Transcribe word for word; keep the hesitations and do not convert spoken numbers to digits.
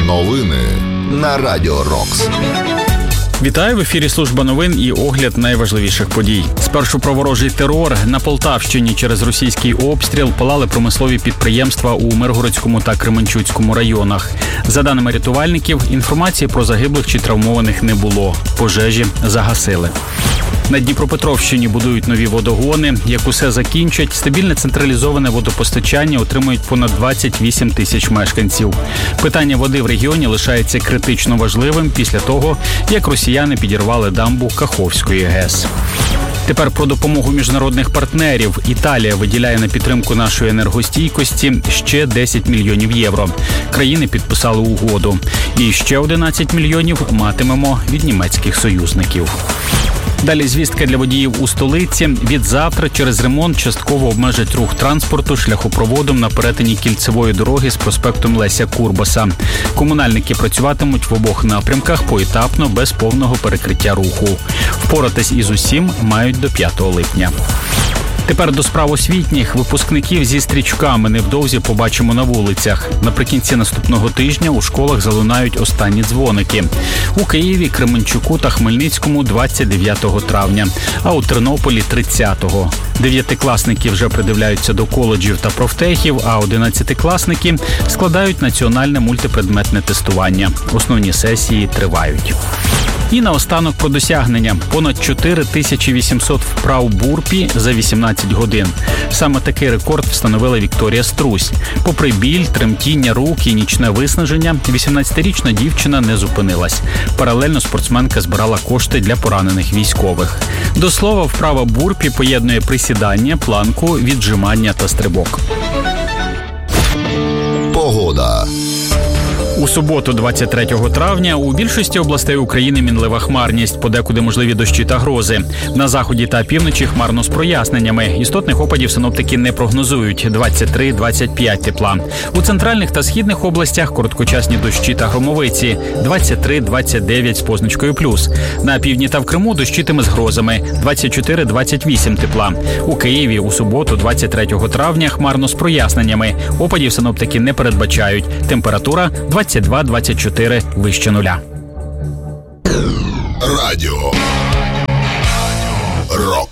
Новини на Радіо Рокс. Вітаю, в ефірі служба новин і огляд найважливіших подій. Спершу про ворожий терор. На Полтавщині через російський обстріл палали промислові підприємства у Миргородському та Кременчуцькому районах. За даними рятувальників, інформації про загиблих чи травмованих не було. Пожежі загасили. На Дніпропетровщині будують нові водогони. Як усе закінчать, стабільне централізоване водопостачання отримують понад двадцять вісім тисяч мешканців. Питання води в регіоні лишається критично важливим після того, як росіяни підірвали дамбу Каховської ГЕС. Тепер про допомогу міжнародних партнерів. Італія виділяє на підтримку нашої енергостійкості ще десять мільйонів євро. Країни підписали угоду. І ще одинадцять мільйонів матимемо від німецьких союзників. Далі звістка для водіїв у столиці. Від завтра через ремонт частково обмежать рух транспорту шляхопроводом на перетині кільцевої дороги з проспектом Леся Курбаса. Комунальники працюватимуть в обох напрямках поетапно, без повного перекриття руху. Впоратись із усім мають до п'ятого липня. Тепер до справ освітніх. Випускників зі стрічками невдовзі побачимо на вулицях. Наприкінці наступного тижня у школах залунають останні дзвоники. У Києві, Кременчуку та Хмельницькому двадцять дев'ятого травня, а у Тернополі тридцятого. Дев'ятикласники вже придивляються до коледжів та профтехів, а одинадцятикласники складають національне мультипредметне тестування. Основні сесії тривають. І наостанок про досягнення. Понад чотири тисячі вісімсот вправ бурпі за вісімнадцять годин. Саме такий рекорд встановила Вікторія Струсь. Попри біль, тремтіння рук і нічне виснаження, вісімнадцятирічна дівчина не зупинилась. Паралельно спортсменка збирала кошти для поранених військових. До слова, вправа бурпі поєднує присідання, планку, віджимання та стрибок. Погода. У суботу, двадцять третього травня, у більшості областей України мінлива хмарність, подекуди можливі дощі та грози. На заході та півночі хмарно з проясненнями. Істотних опадів синоптики не прогнозують – двадцять три - двадцять п'ять тепла. У центральних та східних областях короткочасні дощі та громовиці – двадцять три - двадцять дев'ять з позначкою плюс. На півдні та в Криму дощитиме з грозами – двадцять чотири - двадцять вісім тепла. У Києві у суботу, двадцять третього травня, хмарно з проясненнями. Опадів синоптики не передбачають. Температура – двадцять два - двадцять чотири вище нуля. Радіо Рокс.